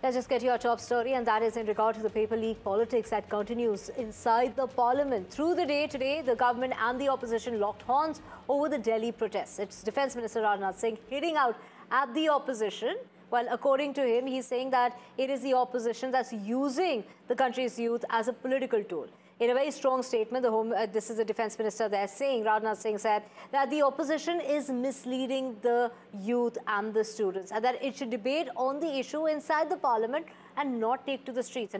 Let's just get to our top story, and that is in regard to the paper leak politics that continues inside the parliament. Through the day today, the government and the opposition locked horns over the Delhi protests. It's Defence Minister Rajnath Singh hitting out at the opposition. Well, according to him, he's saying that it is the opposition that's using the country's youth as a political tool. In a very strong statement, this is the Defence Minister there saying, Rajnath Singh said that the opposition is misleading the youth and the students, and that it should debate on the issue inside the parliament and not take to the streets.